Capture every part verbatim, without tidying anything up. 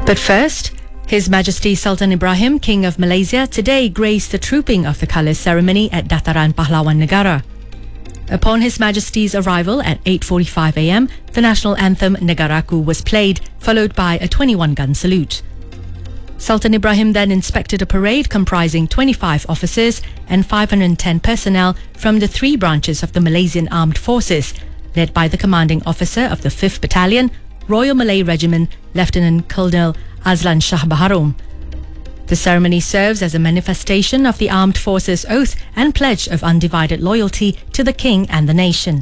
But first, His Majesty Sultan Ibrahim, King of Malaysia, today graced the trooping of the colours ceremony at Dataran Pahlawan Negara. Upon His Majesty's arrival at eight forty-five a m, the national anthem Negaraku was played, followed by a twenty-one gun salute. Sultan Ibrahim then inspected a parade comprising twenty-five officers and five hundred ten personnel from the three branches of the Malaysian Armed Forces, led by the commanding officer of the fifth Battalion, Royal Malay Regiment, Lieutenant Colonel Azlan Shah Baharom. The ceremony serves as a manifestation of the Armed Forces' oath and pledge of undivided loyalty to the King and the nation.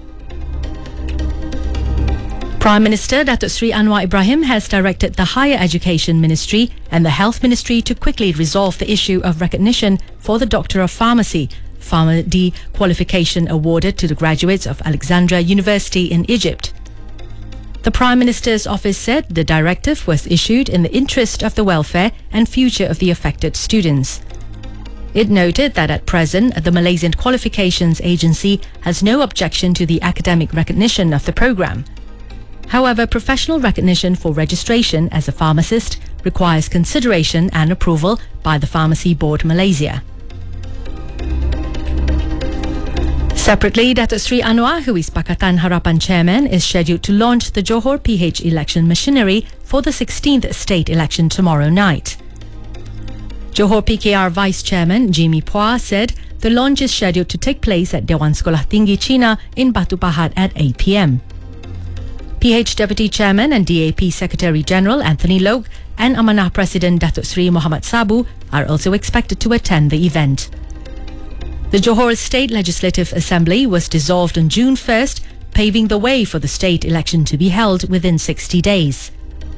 Prime Minister Datuk Seri Anwar Ibrahim has directed the Higher Education Ministry and the Health Ministry to quickly resolve the issue of recognition for the Doctor of Pharmacy, PharmD qualification awarded to the graduates of Alexandria University in Egypt. The Prime Minister's office said the directive was issued in the interest of the welfare and future of the affected students. It noted that at present, the Malaysian Qualifications Agency has no objection to the academic recognition of the program. However, professional recognition for registration as a pharmacist requires consideration and approval by the Pharmacy Board Malaysia. Separately, Datuk Seri Anwar, who is Pakatan Harapan Chairman, is scheduled to launch the Johor P H election machinery for the sixteenth state election tomorrow night. Johor P K R Vice Chairman Jimmy Phua said the launch is scheduled to take place at Dewan Sekolah Tinggi Cina in Batu Pahat at eight p m. P H Deputy Chairman and D A P Secretary General Anthony Loke and Amanah President Datuk Seri Muhammad Sabu are also expected to attend the event. The Johor State Legislative Assembly was dissolved on June first, paving the way for the state election to be held within sixty days.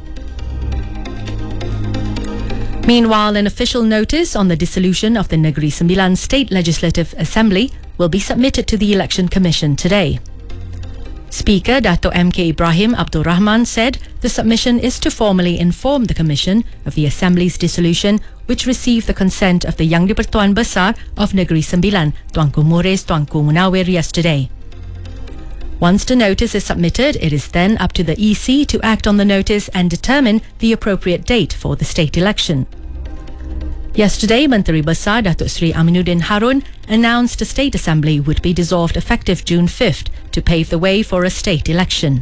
Meanwhile, an official notice on the dissolution of the Negeri Sembilan State Legislative Assembly will be submitted to the Election Commission today. Speaker Dato' M K Ibrahim Abdul Rahman said the submission is to formally inform the Commission of the Assembly's dissolution, which received the consent of the Yang di-Pertuan Besar of Negeri Sembilan, Tuanku Muhriz Tuanku Munawir, yesterday. Once the notice is submitted, it is then up to the E C to act on the notice and determine the appropriate date for the state election. Yesterday, Menteri Besar Datuk Seri Aminuddin Harun announced the State Assembly would be dissolved effective June fifth to pave the way for a state election.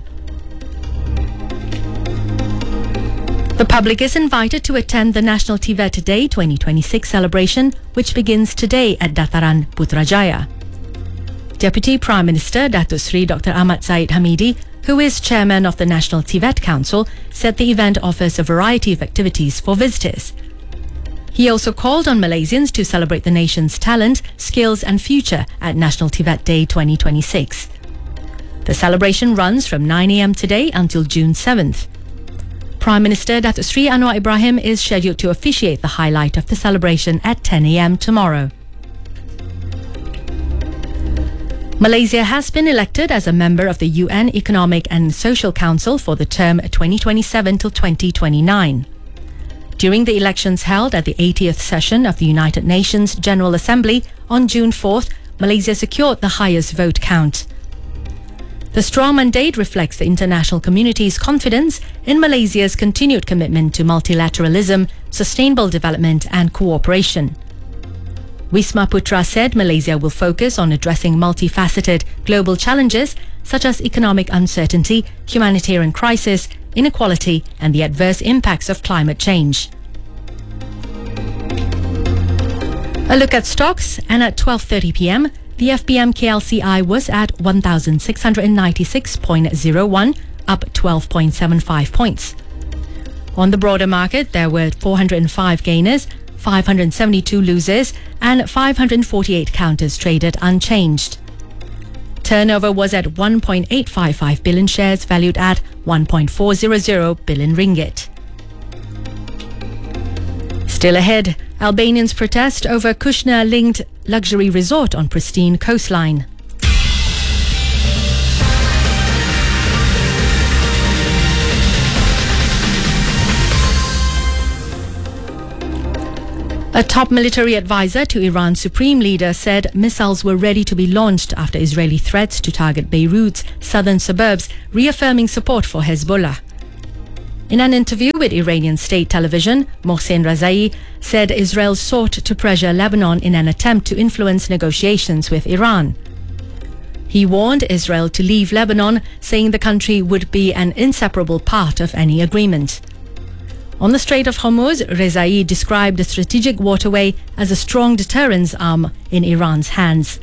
The public is invited to attend the National TVET Day twenty twenty-six celebration, which begins today at Dataran Putrajaya. Deputy Prime Minister Datuk Seri Doctor Ahmad Zahid Hamidi, who is chairman of the National TVET Council, said the event offers a variety of activities for visitors. He also called on Malaysians to celebrate the nation's talent, skills and future at National TVET Day twenty twenty-six. The celebration runs from nine a m today until June seventh. Prime Minister Datuk Seri Anwar Ibrahim is scheduled to officiate the highlight of the celebration at ten a m tomorrow. Malaysia has been elected as a member of the U N Economic and Social Council for the term twenty twenty-seven till twenty twenty-nine. During the elections held at the eightieth session of the United Nations General Assembly on June fourth, Malaysia secured the highest vote count. The strong mandate reflects the international community's confidence in Malaysia's continued commitment to multilateralism, sustainable development and cooperation. Wisma Putra said Malaysia will focus on addressing multifaceted global challenges such as economic uncertainty, humanitarian crisis, inequality and the adverse impacts of climate change. A look at stocks, and at twelve thirty p m, the F B M K L C I was at one thousand six hundred ninety-six point zero one, up twelve point seven five points. On the broader market, there were four hundred five gainers, five hundred seventy-two losers and five hundred forty-eight counters traded unchanged. Turnover was at one point eight five five billion shares valued at one point four zero zero billion ringgit. Still ahead, Albanians protest over Kushner-linked luxury resort on pristine coastline. A top military advisor to Iran's supreme leader said missiles were ready to be launched after Israeli threats to target Beirut's southern suburbs, reaffirming support for Hezbollah. In an interview with Iranian state television, Mohsen Razai said Israel sought to pressure Lebanon in an attempt to influence negotiations with Iran. He warned Israel to leave Lebanon, saying the country would be an inseparable part of any agreement. On the Strait of Hormuz, Rezai described the strategic waterway as a strong deterrence arm in Iran's hands.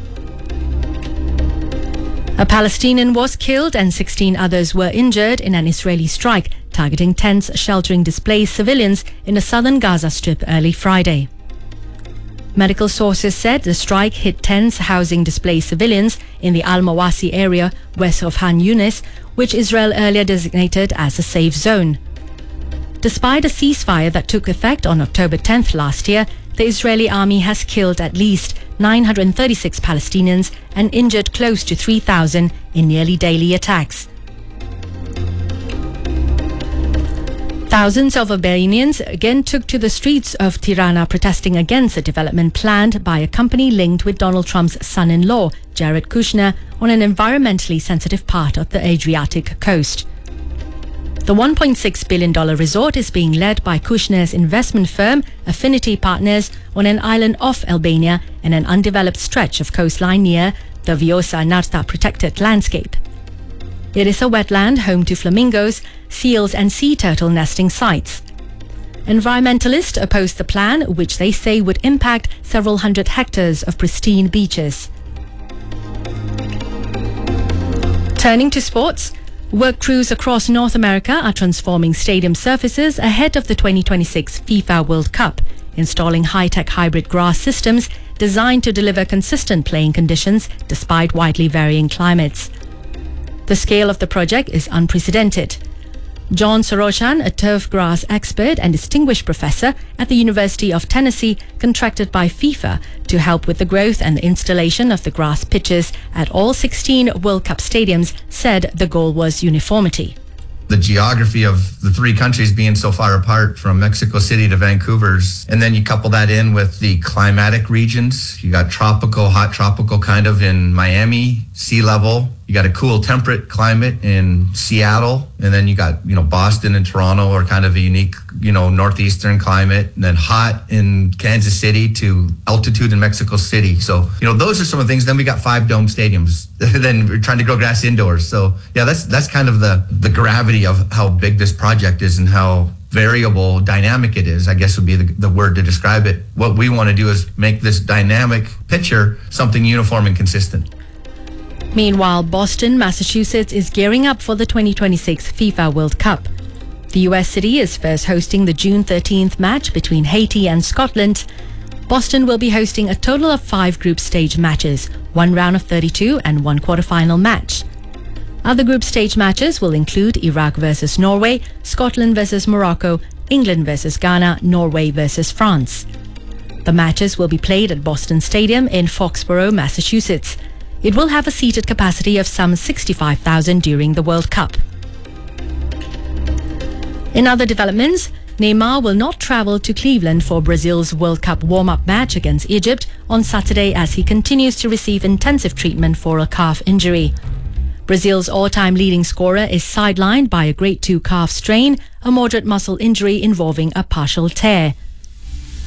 A Palestinian was killed and sixteen others were injured in an Israeli strike targeting tents sheltering displaced civilians in the southern Gaza Strip early Friday. Medical sources said the strike hit tents housing displaced civilians in the Al-Mawasi area west of Han Yunis, which Israel earlier designated as a safe zone. Despite a ceasefire that took effect on October tenth last year, the Israeli army has killed at least nine hundred thirty-six Palestinians and injured close to three thousand in nearly daily attacks. Thousands of Albanians again took to the streets of Tirana protesting against a development planned by a company linked with Donald Trump's son-in-law, Jared Kushner, on an environmentally sensitive part of the Adriatic coast. The one point six billion dollars resort is being led by Kushner's investment firm, Affinity Partners, on an island off Albania and an undeveloped stretch of coastline near the Vjosa Narta protected landscape. It is a wetland home to flamingos, seals and sea turtle nesting sites. Environmentalists oppose the plan, which they say would impact several hundred hectares of pristine beaches. Turning to sports, work crews across North America are transforming stadium surfaces ahead of the twenty twenty-six FIFA World Cup, installing high-tech hybrid grass systems designed to deliver consistent playing conditions despite widely varying climates. The scale of the project is unprecedented. John Sorochan, a turf grass expert and distinguished professor at the University of Tennessee, contracted by FIFA to help with the growth and the installation of the grass pitches at all sixteen World Cup stadiums, said the goal was uniformity. The geography of the three countries being so far apart from Mexico City to Vancouver's, and then you couple that in with the climatic regions. You got tropical, hot tropical kind of in Miami, sea level. You got a cool temperate climate in Seattle, and then you got, you know, Boston and Toronto are kind of a unique, you know, northeastern climate, and then hot in Kansas City to altitude in Mexico City. So, you know, those are some of the things. Then we got five dome stadiums. Then we're trying to grow grass indoors. So yeah, that's that's kind of the the gravity of how big this project is and how variable, dynamic it is, I guess would be the, the word to describe it. What we want to do is make this dynamic picture something uniform and consistent. Meanwhile, Boston, Massachusetts is gearing up for the twenty twenty-six FIFA World Cup. The U S city is first hosting the June thirteenth match between Haiti and Scotland. Boston will be hosting a total of five group stage matches, one round of thirty-two and one quarterfinal match. Other group stage matches will include Iraq versus Norway, Scotland versus Morocco, England versus Ghana, Norway versus France. The matches will be played at Boston Stadium in Foxborough, Massachusetts. It will have a seated capacity of some sixty-five thousand during the World Cup. In other developments, Neymar will not travel to Cleveland for Brazil's World Cup warm-up match against Egypt on Saturday as he continues to receive intensive treatment for a calf injury. Brazil's all-time leading scorer is sidelined by a grade two calf strain, a moderate muscle injury involving a partial tear.